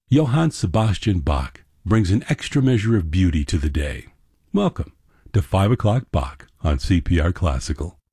Johann Sebastian Bach brings an extra measure of beauty to the day. Welcome to 5 o'clock Bach on CPR Classical.